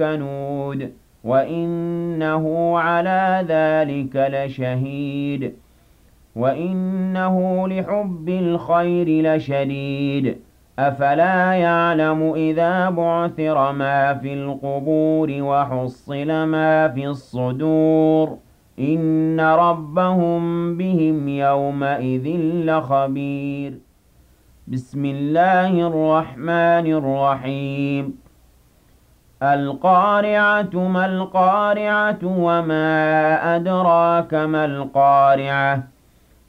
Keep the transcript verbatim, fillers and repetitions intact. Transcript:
كنود وإنه على ذلك لشهيد وإنه لحب الخير لشديد أفلا يعلم إذا بعثر ما في القبور وحصل ما في الصدور إن ربهم بهم يومئذ لخبير. بسم الله الرحمن الرحيم. القارعة ما القارعة وما أدراك ما القارعة